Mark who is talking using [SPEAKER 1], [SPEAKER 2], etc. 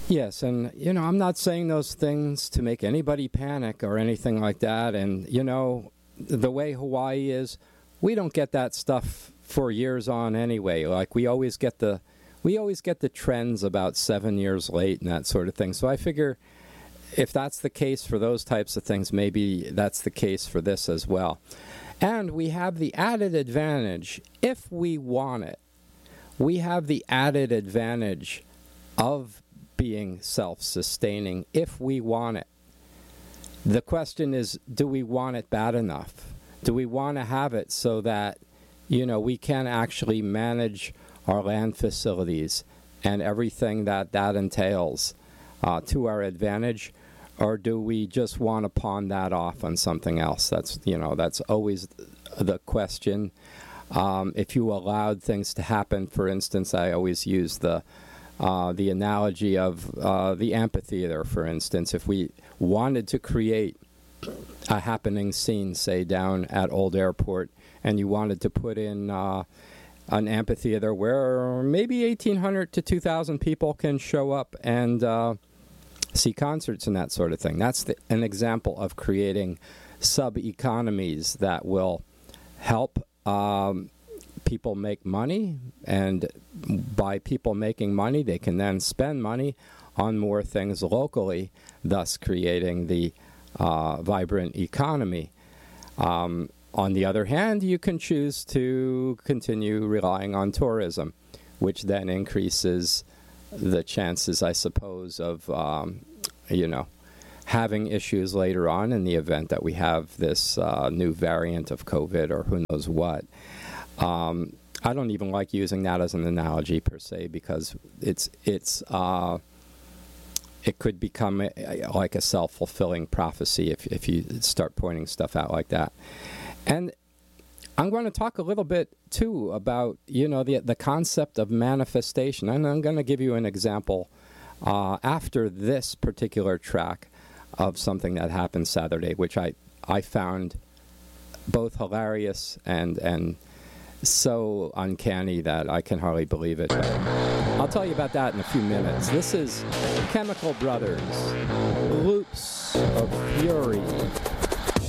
[SPEAKER 1] Yes, and, I'm not saying those things to make anybody panic or anything like that. And, the way Hawaii is, we don't get that stuff for years on anyway. Like, we always get the trends about 7 years late and that sort of thing. So I figure if that's the case for those types of things, maybe that's the case for this as well. And we have the added advantage, if we want it, we have the added advantage of being self-sustaining if we want it. The question is, do we want it bad enough? Do we want to have it so that, we can actually manage our land facilities and everything that entails to our advantage? Or do we just want to pawn that off on something else? That's always the question. If you allowed things to happen, for instance, I always use the analogy of the amphitheater, for instance. If we wanted to create a happening scene, say, down at Old Airport, and you wanted to put in an amphitheater where maybe 1,800 to 2,000 people can show up and see concerts and that sort of thing. That's an example of creating sub-economies that will help people make money, and by people making money, they can then spend money on more things locally, thus creating the vibrant economy. On the other hand, you can choose to continue relying on tourism, which then increases the chances, I suppose, of, having issues later on in the event that we have this new variant of COVID or who knows what. I don't even like using that as an analogy per se, because it could become like a self-fulfilling prophecy if you start pointing stuff out like that. And I'm going to talk a little bit, too, about, the concept of manifestation. And I'm going to give you an example after this particular track of something that happened Saturday, which I found both hilarious and so uncanny that I can hardly believe it. But I'll tell you about that in a few minutes. This is Chemical Brothers, Loops of Fury.